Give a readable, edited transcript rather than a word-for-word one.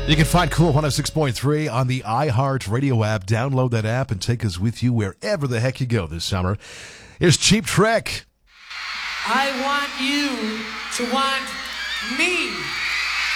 You can find Cool 106.3 on the iHeart Radio app. Download that app and take us with you wherever the heck you go this summer. Here's Cheap Trick. I want you to want me.